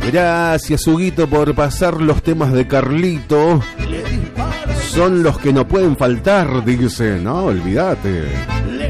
Gracias, Huguito, por pasar los temas de Carlito. Son los que no pueden faltar, dice. No, olvídate.